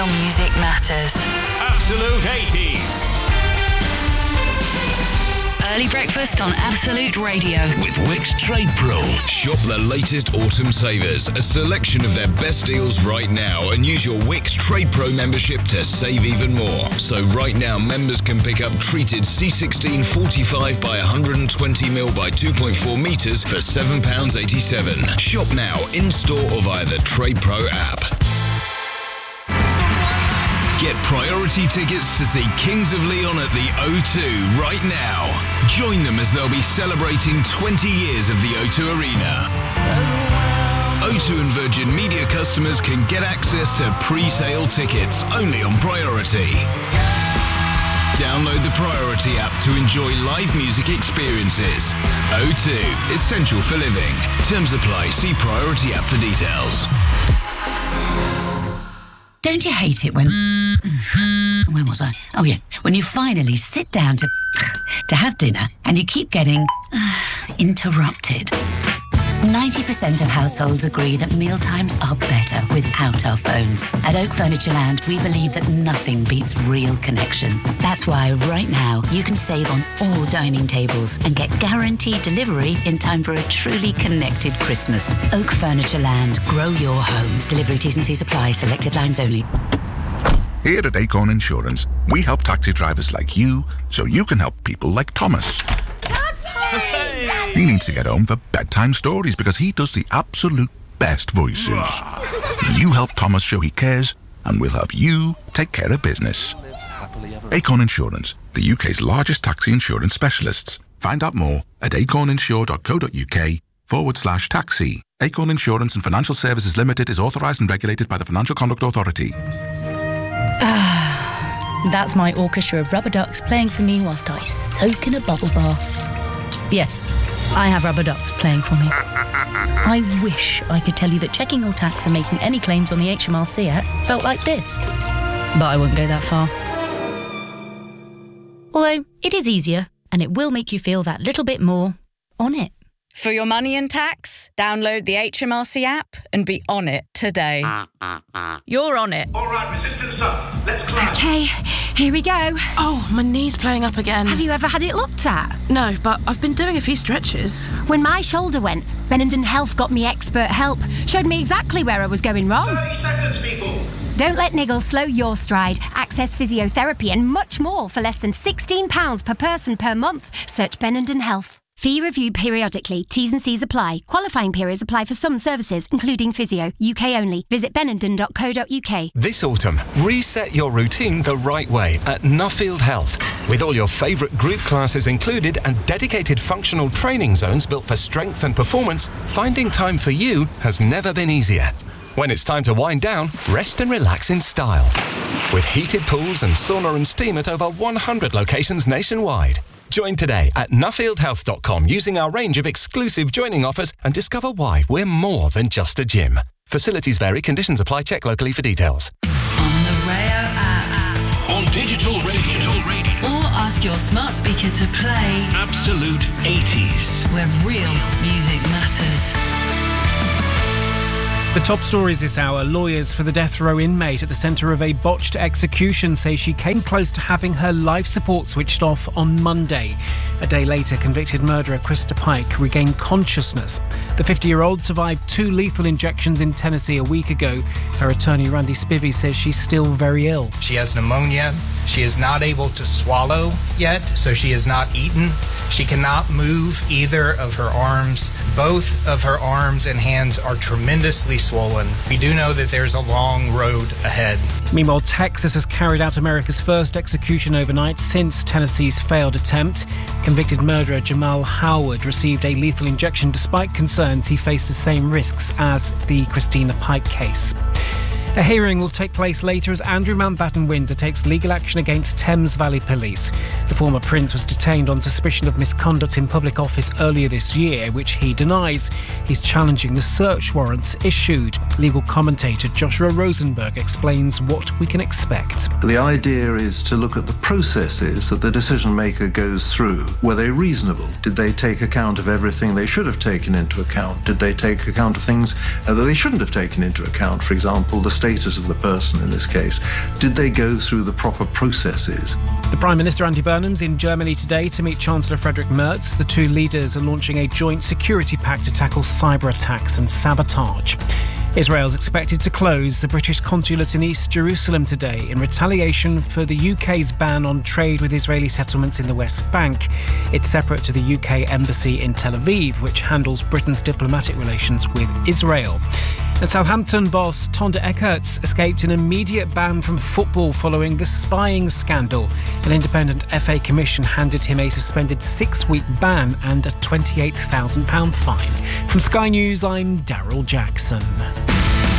real music matters. Absolute 80s. Early breakfast on Absolute Radio. With Wix Trade Pro. Shop the latest autumn savers, a selection of their best deals right now, and use your Wix Trade Pro membership to save even more. So right now, members can pick up treated C16 45 by 120mm by 2.4 metres for £7.87. Shop now, in-store or via the Trade Pro app. Get priority tickets to see Kings of Leon at the O2 right now. Join them as they'll be celebrating 20 years of the O2 Arena. O2 and Virgin Media customers can get access to pre-sale tickets only on Priority. Download the Priority app to enjoy live music experiences. O2, essential for living. Terms apply. See Priority app for details. Don't you hate it when... Where was I? Oh, yeah. When you finally sit down to have dinner and you keep getting interrupted. 90% of households agree that mealtimes are better without our phones. At Oak Furniture Land, we believe that nothing beats real connection. That's why right now you can save on all dining tables and get guaranteed delivery in time for a truly connected Christmas. Oak Furniture Land. Grow your home. Delivery T's and C's apply. Selected lines only. Here at Acorn Insurance, we help taxi drivers like you so you can help people like Thomas. He needs to get home for bedtime stories because he does the absolute best voices. You help Thomas show he cares, and we'll help you take care of business. Acorn Insurance, the UK's largest taxi insurance specialists. Find out more at acorninsure.co.uk/taxi. Acorn Insurance and Financial Services Limited is authorised and regulated by the Financial Conduct Authority. That's my orchestra of rubber ducks playing for me whilst I soak in a bubble bath. Yes, I have rubber ducks playing for me. I wish I could tell you that checking your tax and making any claims on the HMRC app felt like this. But I wouldn't go that far. Although, it is easier, and it will make you feel that little bit more on it. For your money and tax, download the HMRC app and be on it today. You're on it. All right, resistance up. Let's climb. Okay, here we go. Oh, my knee's playing up again. Have you ever had it looked at? No, but I've been doing a few stretches. When my shoulder went, Benenden Health got me expert help. Showed me exactly where I was going wrong. 30 seconds, people. Don't let niggles slow your stride. Access physiotherapy and much more for less than £16 per person per month. Search Benenden Health. Fee reviewed periodically. T's and C's apply. Qualifying periods apply for some services, including physio. UK only. Visit benenden.co.uk. This autumn, reset your routine the right way at Nuffield Health. With all your favourite group classes included and dedicated functional training zones built for strength and performance, finding time for you has never been easier. When it's time to wind down, rest and relax in style. With heated pools and sauna and steam at over 100 locations nationwide. Join today at nuffieldhealth.com using our range of exclusive joining offers and discover why we're more than just a gym. Facilities vary, conditions apply, check locally for details. On the Rayo app. On digital radio. Or ask your smart speaker to play Absolute 80s. where real music matters. The top stories this hour. Lawyers for the death row inmate at the centre of a botched execution say she came close to having her life support switched off on Monday. A day later, convicted murderer Krista Pike regained consciousness. The 50-year-old survived 2 lethal injections in Tennessee a week ago. Her attorney, Randy Spivey, says she's still very ill. She has pneumonia. She is not able to swallow yet, so she has not eaten. She cannot move either of her arms. Both of her arms and hands are tremendously swollen. We do know that there's a long road ahead. Meanwhile, Texas has carried out America's first execution overnight since Tennessee's failed attempt. Convicted murderer Jamal Howard received a lethal injection despite concerns he faced the same risks as the Christina Pike case. A hearing will take place later as Andrew Mountbatten Windsor takes legal action against Thames Valley Police. The former Prince was detained on suspicion of misconduct in public office earlier this year, which he denies. He's challenging the search warrants issued. Legal commentator Joshua Rosenberg explains what we can expect. The idea is to look at the processes that the decision maker goes through. Were they reasonable? Did they take account of everything they should have taken into account? Did they take account of things that they shouldn't have taken into account? For example, the status of the person in this case. Did they go through the proper processes? The Prime Minister Andy Burnham's in Germany today to meet Chancellor Friedrich Merz. The two leaders are launching a joint security pact to tackle cyber attacks and sabotage. Israel's expected to close the British consulate in East Jerusalem today in retaliation for the UK's ban on trade with Israeli settlements in the West Bank. It's separate to the UK embassy in Tel Aviv, which handles Britain's diplomatic relations with Israel. And Southampton boss Tonda Eckerts escaped an immediate ban from football following the spying scandal. An independent FA commission handed him a suspended 6-week ban and a £28,000 fine. From Sky News, I'm Daryl Jackson.